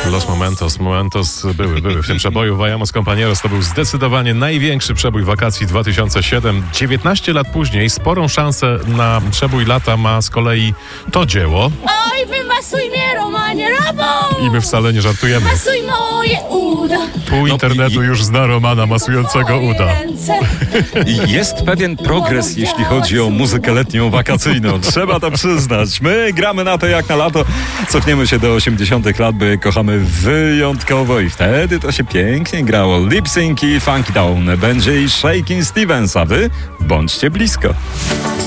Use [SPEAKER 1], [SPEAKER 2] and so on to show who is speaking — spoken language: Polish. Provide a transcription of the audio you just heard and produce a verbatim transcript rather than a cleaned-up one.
[SPEAKER 1] Los Momentos, Momentos były, były w tym przeboju. Vayamos Compañeros to był zdecydowanie największy przebój wakacji dwa tysiące siódmy. dziewiętnaście lat później sporą szansę na przebój lata ma z kolei to dzieło.
[SPEAKER 2] Oj, wymasuj mnie, Romanie, Robo!
[SPEAKER 1] I my wcale nie żartujemy.
[SPEAKER 2] Masuj moje uda.
[SPEAKER 1] Pół internetu już zna Romana masującego uda.
[SPEAKER 3] I jest pewien progres, jeśli chodzi o muzykę letnią, wakacyjną. Trzeba to przyznać. My gramy na to jak na lato. Cofniemy się do osiemdziesiątych lat, by kochamy wyjątkowo i wtedy to się pięknie grało. Lip Sync i Funky Town. Będzie i Shakin' Stevens, a wy bądźcie blisko.